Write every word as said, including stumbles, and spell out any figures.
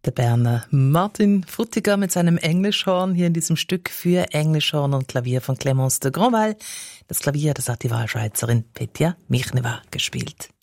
Der Berner Martin Frutiger mit seinem Englischhorn hier in diesem Stück für Englischhorn und Klavier von Clémence de Grandval. Das Klavier, das hat die Wahlschweizerin Petja Michneva gespielt.